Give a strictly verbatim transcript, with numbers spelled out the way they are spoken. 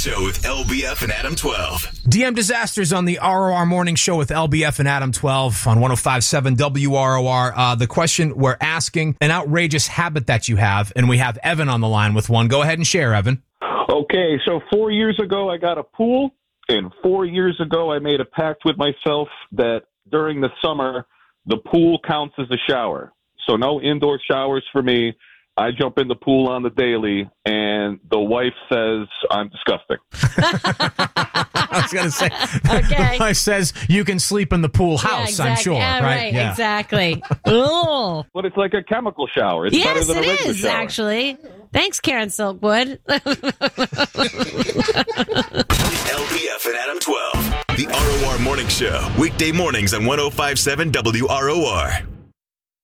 Show with L B F and Adam twelve. D M Disasters on the R O R Morning Show with L B F and Adam twelve on one oh five point seven W R O R. Uh, the question we're asking, an outrageous habit that you have, and we have Evan on the line with one. Go ahead and share, Evan. Okay, so four years ago I got a pool, and four years ago I made a pact with myself that during the summer the pool counts as a shower. So no indoor showers for me. I jump in the pool on the daily, and the wife says I'm disgusting. I was going to say, Okay. the wife says you can sleep in the pool house, Yeah, exactly. I'm sure, Yeah, right? right, Yeah. exactly. Ooh. But it's like a chemical shower. It's better Yes, than a it regular is, shower. actually. Thanks, Karen Silkwood. L B F and Adam twelve. The R O R Morning Show. Weekday mornings on one oh five point seven W R O R.